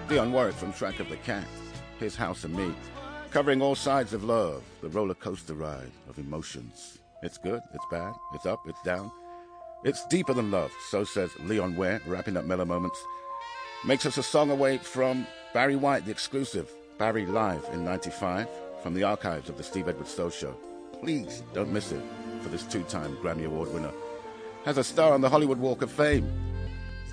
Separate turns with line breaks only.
Dionne Warwick from Track of the Cat, His House and Me, covering all sides of love, the roller coaster ride of emotions. It's good, it's bad, it's up, it's down. It's deeper than love, so says Leon Ware, wrapping up Mellow Moments. Makes us a song away from Barry White, the exclusive, Barry Live in 95, from the archives of the Steve Edward Stowe Show. Please don't miss it for this two-time Grammy Award winner. Has a star on the Hollywood Walk of Fame.